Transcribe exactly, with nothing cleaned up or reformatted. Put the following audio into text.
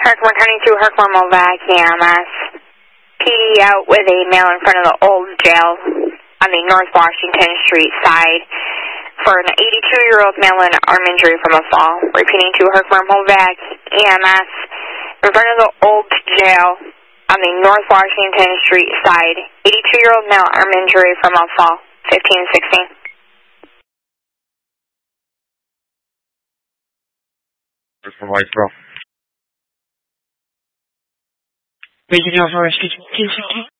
Herkimer County two, Herkimer Movac, E M S. P D out with a male in front of the old jail on the North Washington Street side for an eighty-two-year-old male in arm injury from a fall. Repeating to Herkimer Movac, E M S, in front of the old jail on the North Washington Street side. eighty-two-year-old male arm injury from a fall. fifteen sixteen. There's some lights, bro. Regional Forest, fifteen sixteen.